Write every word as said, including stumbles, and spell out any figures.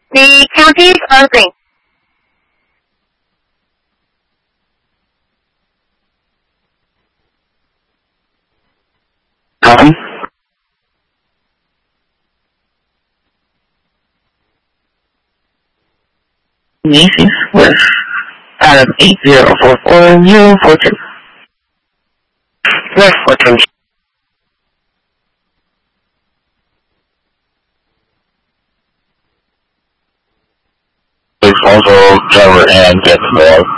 The counties are green. Copy. Macy's West out of eight zero four four zero four two. West four two. It's also driver and get involved.